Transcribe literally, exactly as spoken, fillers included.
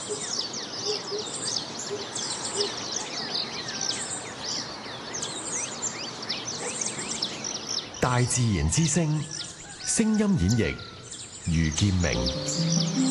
大自然之聲，聲音演繹，余劍明。